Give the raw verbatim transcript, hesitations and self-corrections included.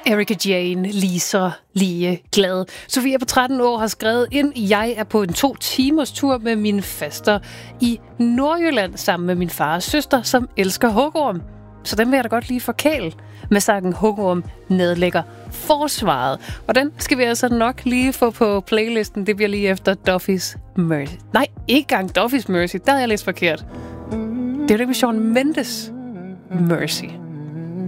Erika Jane, lige så lige glad. Sofia på tretten år har skrevet ind, jeg er på en to timers tur med min faster i Nordjylland sammen med min far og søster, som elsker hugorm. Så den vil jeg da godt lige forkæle med sangen Hugorm nedlægger forsvaret. Og den skal vi altså nok lige få på playlisten. Det bliver lige efter Duffy's Mercy. Nej, ikke engang Duffy's Mercy. Der er jeg lidt forkert. Det er jo det med Shawn Mendes Mercy.